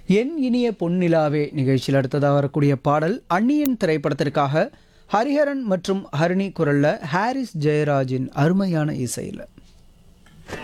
என் இனிய பொன்னிலாவே நிகழ்ச்சியில் அடுத்ததாக வரக்கூடிய பாடல் அந்நியன் திரைப்படத்திற்காக ஹரிஹரன் மற்றும் ஹரிணி குரல்ல ஹாரிஸ் ஜெயராஜின் அருமையான இசையில்.